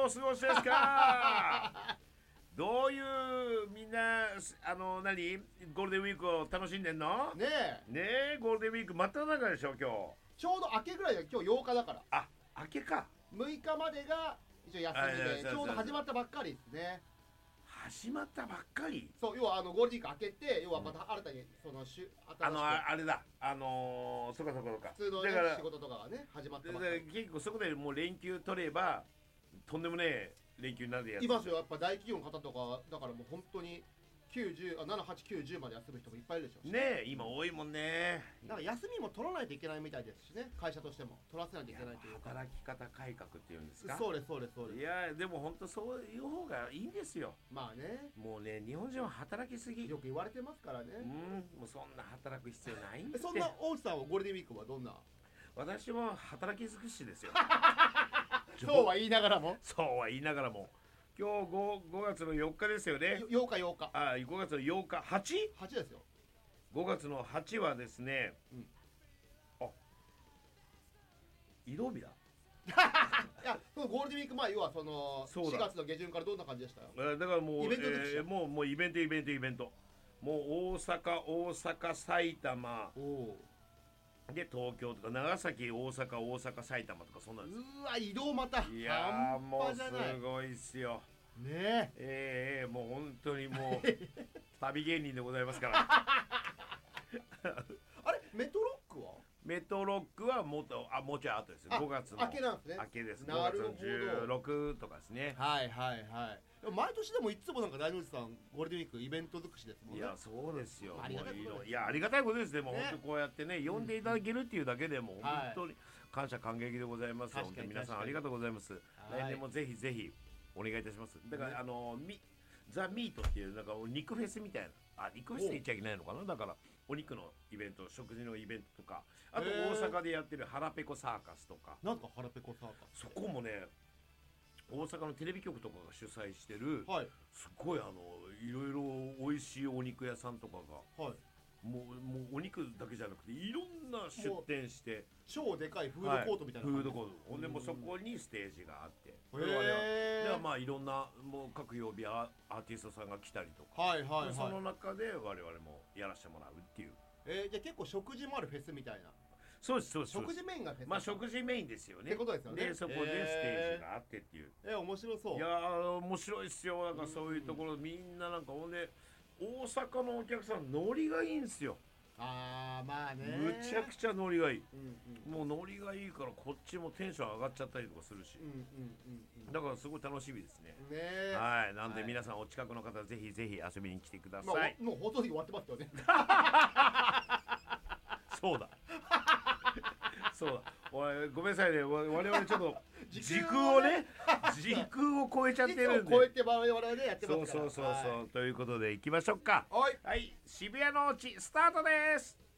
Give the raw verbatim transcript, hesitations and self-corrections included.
お過ごしですかどういうみんなあの何ゴールデンウィークを楽しんでんのねえねえゴールデンウィーク真っ只中でしょ今日。 ちょうど明けぐらいが今日ようかだからあ、明けか。 むいかまでが一応休あいやみでそうそうちょうど始まったばっかりですね。 始まったばっかり。 そう要はあのゴールデンウィーク明けて要はまた新たにその週新しくあのああれだあのー、そこそこそこか普通の、ね、 だから仕事とかがね始まっただかばっからり。 結構そこでもう連休取ればとんでもねえ連休になるやついますよやっぱ大企業の方とかだからもう本当にきゅうじゅうあななはちきゅうじゅうまで休む人もいっぱいいるでしょうしねえ今多いもんね。 なんか休みも取らないといけないみたいですしね会社としても取らせないといけないというか。 働き方改革っていうんですか。 そうですそうですそうです。 いやでも本当そういう方がいいんですよ。 まあねもうね日本人は働きすぎ。 よく言われてますからね。 うんもうそんな働く必要ないんで。 そんな大内さんはゴールデンウィークはどんな私も働き尽くしですよそうは言いながらもそうは言いながらも今日 5, 5月のよっかですよね。 ようかようかあごがつのようか はち? はちですよ。 ごがつのはちはですね、うん、あ移動日だいやそのゴールデンウィーク前要はそのしがつの下旬からどんな感じでしたよ。 だからもうイベント尽くし、 えー、もうもうイベントイベントイベントもう大阪大阪埼玉で東京とか長崎大阪大阪埼玉とかそんなんです。 うわ移動またいやーもうす半端じゃないごいっすよねええー、もう本当にもう旅芸人でございますからあれメトロックはメトロックはもっとあもうちょい後ですよ。ごがつの明けなんですね。 明けです。 なるほどごがつのじゅうろくとかですね。 はいはいはいでも毎年でもいつもなんか大野内さんゴールデンウィークイベント尽くしですもんね。 いやそうですよ。 ありがたいことです。 いやありがたいことですね。もうね本当こうやってね呼んでいただけるっていうだけでもん本当に感謝感激でございます。 確かに本当に皆さ確かにんありがとうございます。来年もぜひぜひお願いいたします。だから、 ね、 あのミザ・ミートっていうなんか肉フェスみたいなあ肉フェスって言っちゃいけないのかな。だからお肉のイベント食事のイベントとかあと大阪でやってるハラペコサーカスとか。 なんかハラペコサーカスそこもね大阪のテレビ局とかが主催してる、 はい、 すごいあのいろいろ美味しいお肉屋さんとかが、はい、もうもうお肉だけじゃなくていろんな出店して超でかいフードコートみたいな、 はい、フードコートほんでもうそこにステージがあってそれはねではまあいろんなもう各曜日アーティストさんが来たりとか、 はいはいはい、 その中で我々もやらせてもらうっていう、 えー、じゃあ結構食事もあるフェスみたいな。 そうですそうです食事メインがフェスまあ食事メインですよねってことですよね。 でそこでステージがあってっていう、 えー、面白そう。 いやー面白いっすよ。なんかそういうところみんななんかほんで大阪のお客さんノリがいいんですよ。 あーまあねむちゃくちゃノリがいい、 うんうん、 もうノリがいいからこっちもテンション上がっちゃったりとかするし、うんうんうんうん、だからすごい楽しみですね。 ねはいなんで皆さんお近くの方ぜひぜひ遊びに来てください、 まあ、もう放送日終わってますよねそうだそうだおいごめんなさいね我々ちょっと時空をね時空を超えちゃってるんで超えて我々でやってますから。 そうそうそうそう、はい、ということでいきましょうか。 はい、 はい、渋谷のうちスタートです。